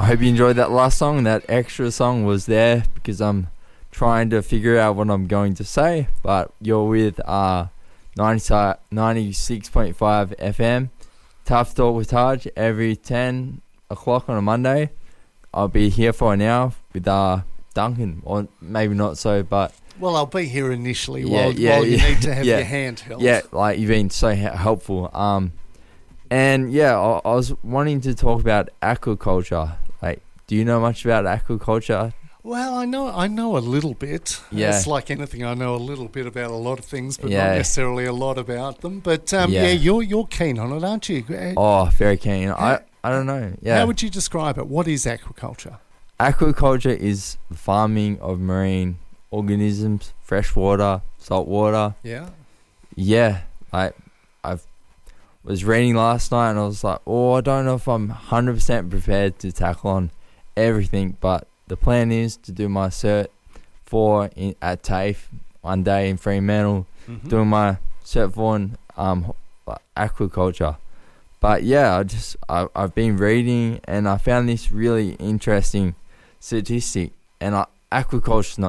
hope you enjoyed that last song. That extra song was there because I'm trying to figure out what I'm going to say. But you're with 96.5 FM. Tough Talk with Taj every 10 o'clock on a Monday. I'll be here for an hour with Duncan, or maybe not so, but... Well, I'll be here initially while you need to have your hand held. Yeah, like you've been so helpful. And yeah, I was wanting to talk about aquaculture. Like, do you know much about aquaculture? Well, I know a little bit. Yeah. It's like anything. I know a little bit about a lot of things, but not necessarily a lot about them. But you're keen on it, aren't you? Oh, very keen. I don't know. Yeah. How would you describe it? What is aquaculture? Aquaculture is the farming of marine organisms, freshwater, saltwater. Yeah. Yeah. I was reading last night and I was like, I don't know if I'm 100% prepared to tackle on everything, but the plan is to do my Cert 4 at TAFE one day in Fremantle, doing my Cert 4 in aquaculture. But yeah, I've been reading and I found this really interesting statistic. And aquaculture is